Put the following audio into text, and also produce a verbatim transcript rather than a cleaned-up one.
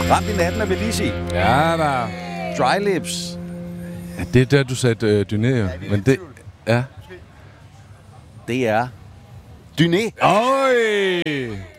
Ramt i natten, vil lige sige. Ja, da. Dry Lips. Ja, det er der, du sagde øh, Dyné, jo. Men det... Ja. Det er Dyné. Øj!